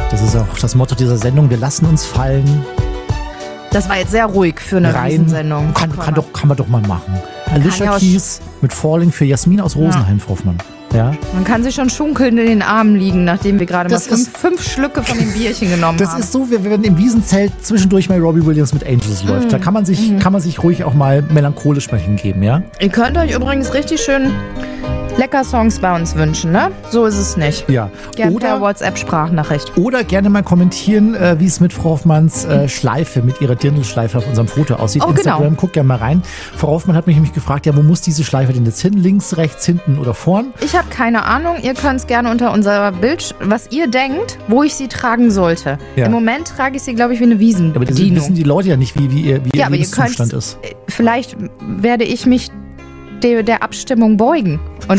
Das ist auch das Motto dieser Sendung. Wir lassen uns fallen. Das war jetzt sehr ruhig für eine Riesensendung. Kann man doch mal machen. Alicia Keys mit Falling für Jasmin aus Rosenheim, Frau Hoffmann. Ja. Man kann sich schon schunkelnd in den Armen liegen, nachdem wir gerade mal fünf Schlücke von dem Bierchen genommen haben. Das ist so, wenn im Wiesenzelt zwischendurch mal Robbie Williams mit Angels läuft. Da kann man sich ruhig auch mal melancholisch mal hingeben, ja? Ihr könnt euch übrigens richtig schön lecker Songs bei uns wünschen, ne? So ist es nicht. Ja. Gerne per WhatsApp-Sprachnachricht. Oder gerne mal kommentieren, wie es mit Frau Hoffmanns Schleife, mit ihrer Dirndl-Schleife auf unserem Foto aussieht. Instagram, genau. Guckt gerne mal rein. Frau Hoffmann hat mich nämlich gefragt, ja, wo muss diese Schleife denn jetzt hin? Links, rechts, hinten oder vorn? Ich habe keine Ahnung. Ihr könnt es gerne unter unser Bild, was ihr denkt, wo ich sie tragen sollte. Ja. Im Moment trage ich sie, glaube ich, wie eine Wiesenbedienung. Aber das wissen die Leute ja nicht, wie ihr Lebenszustand ist. Vielleicht werde ich mich der Abstimmung beugen. Und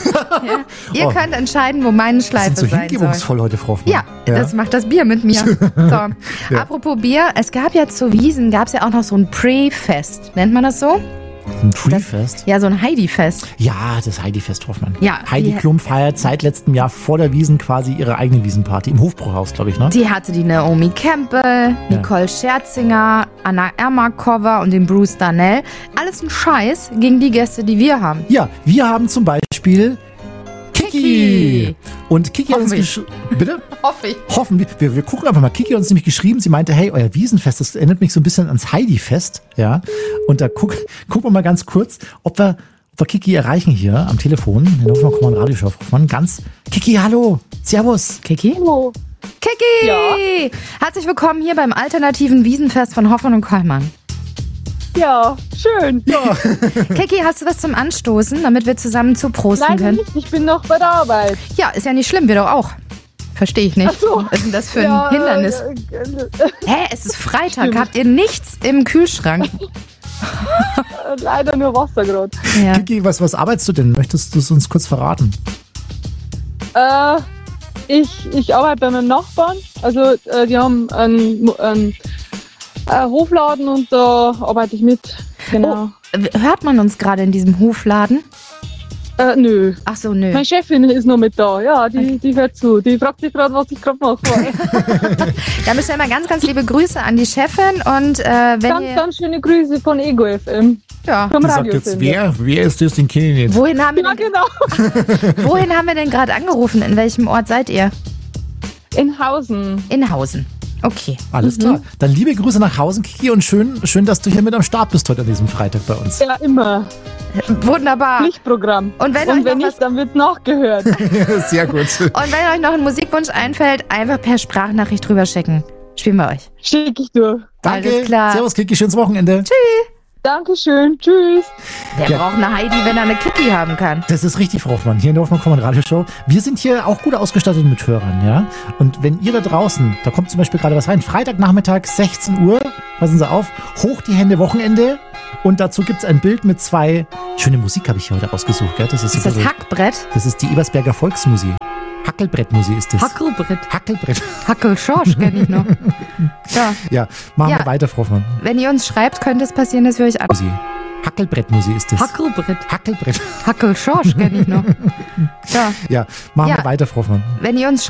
ihr könnt entscheiden, wo meine Schleife sein soll. Das ist so hingebungsvoll heute, Frau Hoffmann. Ja, das macht das Bier mit mir. So. Ja. Apropos Bier, es gab ja zu Wiesn, gab es ja auch noch so ein Pre-Fest. Nennt man das so? Ein Pre-Fest? Ja, so ein Heidi-Fest. Ja, das Heidi-Fest, Hoffmann. Ja, Heidi Klum feiert seit letztem Jahr vor der Wiesn quasi ihre eigene Wiesenparty im Hofbräuhaus, glaube ich, ne? Die hatte die Naomi Campbell, Nicole Scherzinger, Anna Ermakova und den Bruce Darnell. Alles ein Scheiß gegen die Gäste, die wir haben. Ja, wir haben zum Beispiel Kiki. Und Kiki hat uns geschrieben. Bitte? Hoffe ich. Hoffen wir. Wir gucken einfach mal. Kiki hat uns nämlich geschrieben, sie meinte, hey, euer Wiesenfest, das erinnert mich so ein bisschen ans Heidi-Fest. Ja. Und da gucken wir mal ganz kurz, ob wir Kiki erreichen hier am Telefon. Dann rufen wir mal einen Radioshow Hoffmann. Kiki, hallo. Servus. Kiki? Hallo. Kiki! Ja. Herzlich willkommen hier beim alternativen Wiesenfest von Hoffmann und Kollmann. Ja, schön. Ja. Kiki, hast du was zum Anstoßen, damit wir zusammen zu prosten können? Nein, nicht. Ich bin noch bei der Arbeit. Ja, ist ja nicht schlimm, wir doch auch. Verstehe ich nicht. Ach so. Was ist denn das für ein Hindernis? Hä, es ist Freitag. Stimmt. Habt ihr nichts im Kühlschrank? Leider nur Wasser gerade. Ja. Kiki, was arbeitest du denn? Möchtest du es uns kurz verraten? Ich arbeite bei meinem Nachbarn. Also, die haben einen Hofladen und da arbeite ich mit. Genau. Oh, hört man uns gerade in diesem Hofladen? Nö. Ach so, nö. Meine Chefin ist noch mit da. Ja, die hört zu. Die fragt sich gerade, was ich gerade mache. Da müssen wir mal ganz, ganz liebe Grüße an die Chefin. Und ganz schöne Grüße von Ego FM. Ja. Die sagt jetzt, wer ist das, den kenne ich nicht. Wohin haben wir genau. Wohin haben wir denn gerade angerufen? In welchem Ort seid ihr? In Hausen. In Hausen. Okay. Alles klar. Dann liebe Grüße nach Hause, Kiki, und schön, dass du hier mit am Start bist heute an diesem Freitag bei uns. Ja, immer. Wunderbar. Pflichtprogramm. Und wenn nicht, dann wird nachgehört. Sehr gut. Und wenn euch noch ein Musikwunsch einfällt, einfach per Sprachnachricht drüber schicken. Spielen wir euch. Schicke ich durch. Danke. Alles klar. Servus, Kiki. Schönes Wochenende. Tschüss. Dankeschön. Tschüss. Wer braucht eine Heidi, wenn er eine Kiki haben kann? Das ist richtig, Frau Hoffmann. Hier in der Hoffmann Radioshow. Wir sind hier auch gut ausgestattet mit Hörern, ja. Und wenn ihr da draußen, da kommt zum Beispiel gerade was rein, Freitagnachmittag, 16 Uhr, passen Sie auf, hoch die Hände, Wochenende. Und dazu gibt es ein Bild mit zwei, schöne Musik habe ich hier heute ausgesucht, gell? Das ist das Hackbrett? Das ist die Ebersberger Volksmusik. Hackelbrettmusik ist das. Hackelbrett. Hackelschorsch kenne ich noch. Ja, machen wir weiter, Frau Hoffmann. Wenn ihr uns schreibt, könnte es passieren, dass wir euch Hackelbrettmusik ist das. Hackelschorsch kenne ich noch. Ja, machen wir weiter, Frau Hoffmann. Wenn ihr uns